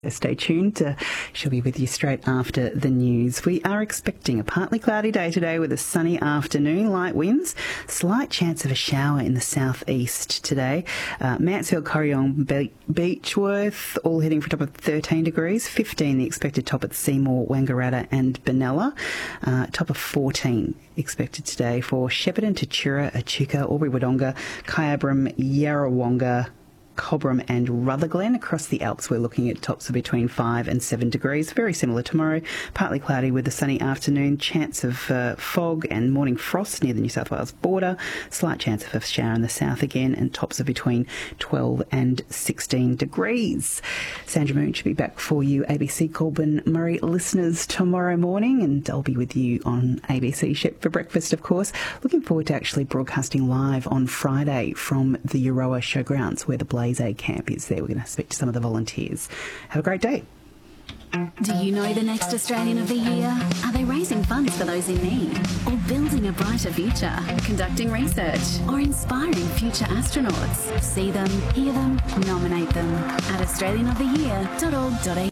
Stay tuned. She'll be with you straight after the news. We are expecting a partly cloudy day today with a sunny afternoon, light winds, slight chance of a shower in the southeast today. Mansfield, Corryong, Beechworth, all heading for a top of 13 degrees, 15 the expected top at Seymour, Wangaratta and Benalla, top of 14 expected today for Shepparton, Tatura, Echuca, Albury-Wodonga, Kyabram, Yarrawonga, Cobram and Rutherglen. Across the Alps, we're looking at tops of between 5 and 7 degrees. Very similar tomorrow. Partly cloudy with a sunny afternoon. Chance of fog and morning frost near the New South Wales border. Slight chance of a shower in the south again, and tops of between 12 and 16 degrees. Sandra Moon should be back for you, ABC Colburn Murray listeners, tomorrow morning, and I'll be with you on ABC Shep for breakfast, of course. Looking forward to actually broadcasting live on Friday from the Euroa Showgrounds, where the Blaze A camp is there. We're going to speak to some of the volunteers. Have a great day. Do you know the next Australian of the Year? Are they raising funds for those in need? Or building a brighter future? Conducting research? Or inspiring future astronauts? See them, hear them, nominate them at australianoftheyear.org.au.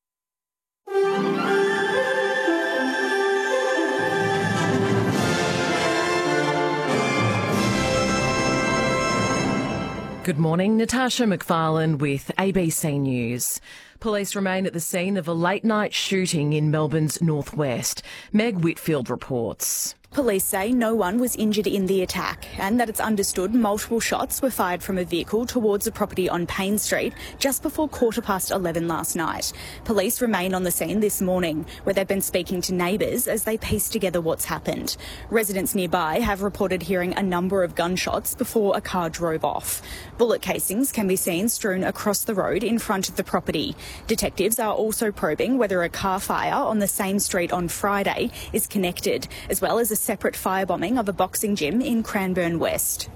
Good morning, Natasha McFarlane with ABC News. Police remain at the scene of a late-night shooting in Melbourne's northwest. Meg Whitfield reports. Police say no one was injured in the attack and that it's understood multiple shots were fired from a vehicle towards a property on Payne Street just before 11:15 last night. Police remain on the scene this morning, where they've been speaking to neighbours as they piece together what's happened. Residents nearby have reported hearing a number of gunshots before a car drove off. Bullet casings can be seen strewn across the road in front of the property. Detectives are also probing whether a car fire on the same street on Friday is connected, as well as a separate firebombing of a boxing gym in Cranbourne West.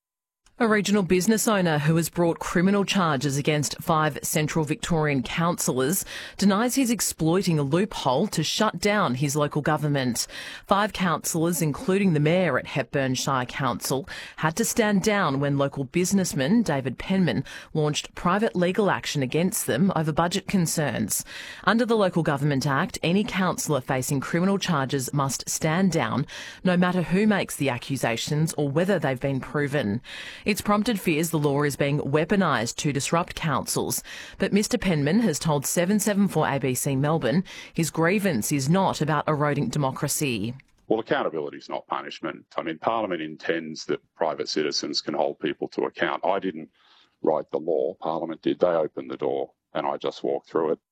A regional business owner who has brought criminal charges against 5 Central Victorian councillors denies he's exploiting a loophole to shut down his local government. 5 councillors, including the mayor at Hepburn Shire Council, had to stand down when local businessman David Penman launched private legal action against them over budget concerns. Under the Local Government Act, any councillor facing criminal charges must stand down, no matter who makes the accusations or whether they've been proven. It's prompted fears the law is being weaponised to disrupt councils. But Mr Penman has told 774 ABC Melbourne his grievance is not about eroding democracy. Well, accountability is not punishment. I mean, Parliament intends that private citizens can hold people to account. I didn't write the law. Parliament did. They opened the door and I just walked through it.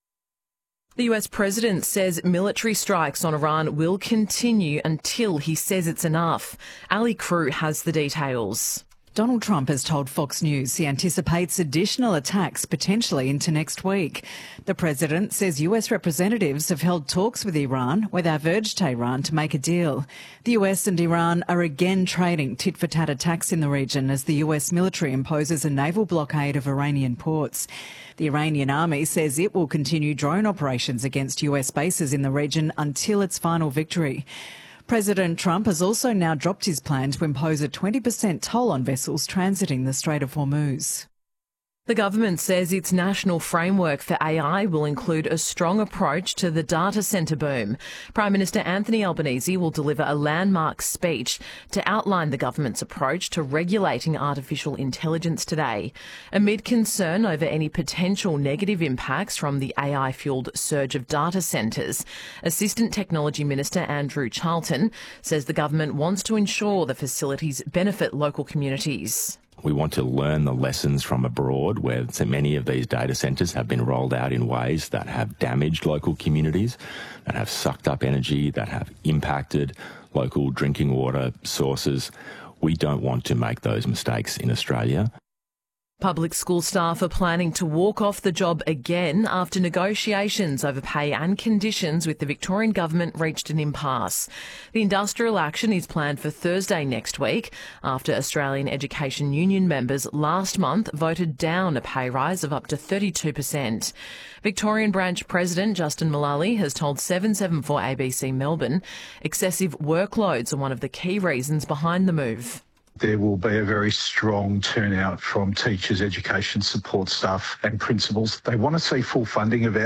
The US President says military strikes on Iran will continue until he says it's enough. Ali Crew has the details. Donald Trump has told Fox News he anticipates additional attacks potentially into next week. The president says US representatives have held talks with Iran where they've urged Tehran to make a deal. The US and Iran are again trading tit-for-tat attacks in the region as the US military imposes a naval blockade of Iranian ports. The Iranian army says it will continue drone operations against US bases in the region until its final victory. President Trump has also now dropped his plan to impose a 20% toll on vessels transiting the Strait of Hormuz. The government says its national framework for AI will include a strong approach to the data centre boom. Prime Minister Anthony Albanese will deliver a landmark speech to outline the government's approach to regulating artificial intelligence today. Amid concern over any potential negative impacts from the AI-fuelled surge of data centres, Assistant Technology Minister Andrew Charlton says the government wants to ensure the facilities benefit local communities. We want to learn the lessons from abroad where so many of these data centres have been rolled out in ways that have damaged local communities, that have sucked up energy, that have impacted local drinking water sources. We don't want to make those mistakes in Australia. Public school staff are planning to walk off the job again after negotiations over pay and conditions with the Victorian government reached an impasse. The industrial action is planned for Thursday next week after Australian Education Union members last month voted down a pay rise of up to 32%. Victorian Branch President Justin Mullally has told 774 ABC Melbourne excessive workloads are one of the key reasons behind the move. There will be a very strong turnout from teachers, education support staff and principals. They want to see full funding of our